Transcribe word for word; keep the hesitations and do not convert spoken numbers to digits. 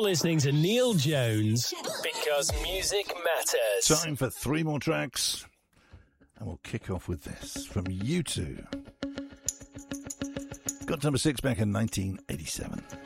listening to Neil Jones, because music matters. Time for three more tracks, and we'll kick off with this from U two. Got number six back in nineteen eighty-seven.